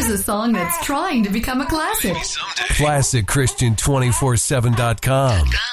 Here's a song that's trying to become a classic. ClassicChristian247.com.